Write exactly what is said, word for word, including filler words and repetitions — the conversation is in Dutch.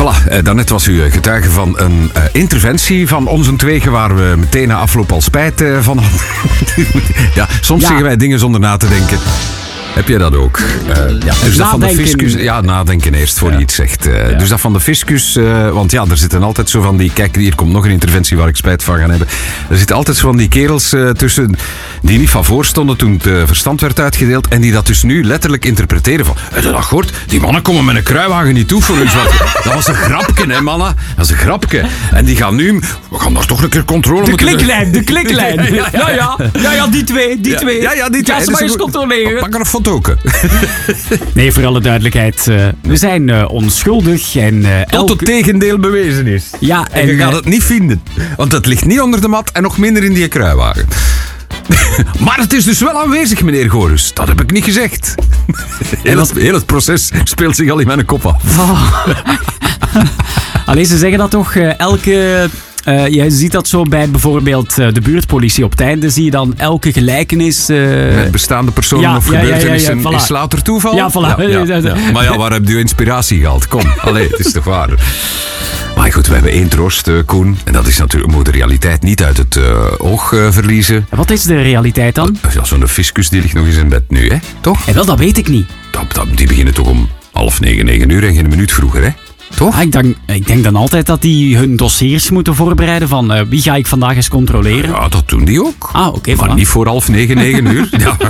Voilà, eh, daarnet was u eh, getuige van een eh, interventie van onze twegen waar we meteen na afloop al spijt eh, van hadden. Ja, soms Ja. zeggen wij dingen zonder na te denken. Heb jij dat ook? Uh, ja, dus dat van de fiscus. Ja, nadenken eerst voor Ja. je iets zegt. Uh, Ja. Dus dat van de fiscus. Uh, want ja, er zitten altijd zo van die. Kijk, hier komt nog een interventie waar ik spijt van ga hebben. Er zitten altijd zo van die kerels uh, tussen. Die niet van voor stonden toen het uh, verstand werd uitgedeeld. En die dat dus nu letterlijk interpreteren van. Heb je dat gehoord? Die mannen komen met een kruiwagen niet toe voor ons. Dat was een grapje, hè, mannen? Dat is een grapje. En die gaan nu. We gaan daar toch een keer controle De moeten doen. kliklijn, de kliklijn. Ja, ja, ja. ja, ja, ja die twee, die Ja, twee. ja, ja, die twee. Ga ze Dat maar is eens goed. controleren. Pak er een foto. Nee, voor alle duidelijkheid. Uh, we zijn uh, onschuldig en uh, Tot elke... het tegendeel bewezen is. Ja, En, en, je gaat uh, het niet vinden. Want het ligt niet onder de mat en nog minder in die kruiwagen. Maar het is dus wel aanwezig, meneer Gorus. Dat heb ik niet gezegd. Heel het, heel het proces speelt zich al in mijn kop af. Oh. Allee, ze zeggen dat toch, uh, elke... Uh, je ziet dat zo bij bijvoorbeeld uh, de buurtpolitie op het einde. Zie je dan elke gelijkenis... Uh... Met bestaande personen ja, of ja, gebeurtenissen. ja, ja, ja, voilà. Is louter toeval? Ja, voilà. Ja, ja, ja. Maar ja, waar heb je inspiratie gehaald? Kom, allee, het is toch waar. Maar goed, we hebben één troost, uh, Koen. En dat is natuurlijk, we moeten de realiteit niet uit het uh, oog uh, verliezen. Wat is de realiteit dan? Ja, zo'n fiscus die ligt nog eens in bed nu, hè? Toch? En wel, dat weet ik niet. Dat, dat, die beginnen toch om half negen, negen uur en geen minuut vroeger, hè? Toch? Ah, ik, denk, ik denk dan altijd dat die hun dossiers moeten voorbereiden van uh, wie ga ik vandaag eens controleren. Ja, dat doen die ook. Ah, oké. Okay, maar voilà. niet voor half negen, negen uur. Ja,